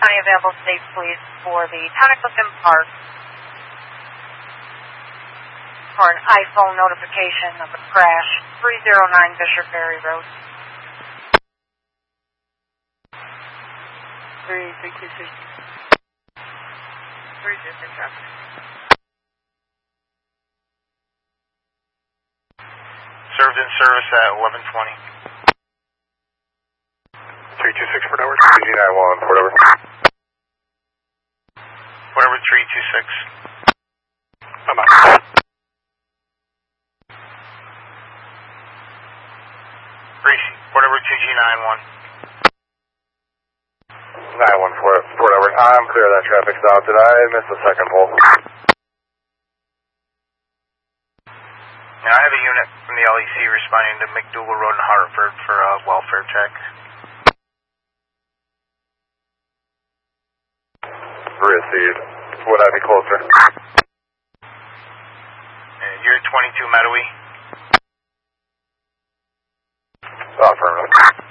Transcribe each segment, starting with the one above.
County Available State Police for the Town of Clifton Park for an iPhone notification of a crash, 309 Bishop Berry Road. 326 traffic. Served in service at 11:20. 326 Fort Edward, CG91, Fort Edward. Fort Edward 326. I'm out. Gracie, Fort Edward 2G91. 91 Fort Edward. I'm clear of that traffic stop. Did I miss the second pole? Now I have a unit from the LEC responding to McDougal Road in Hartford for a welfare check. Received. Would I be closer? You're 22 Meadowy. Affirmative.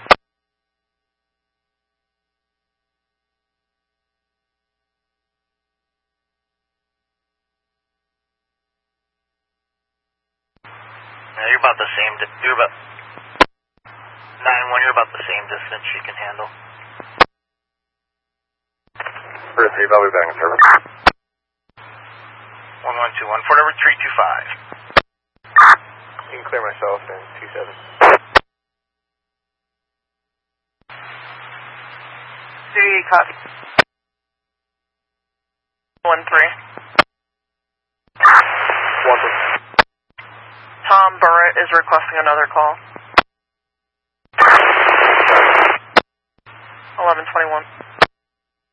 Yeah, you're about the same. You're about 9-1. You're about the same distance she can handle. Received. I'll be back in service. 1121. Fort Edward 325. You can clear myself in 27. City copy. 1-3. 1-3. Tom Burrett is requesting another call. 1121.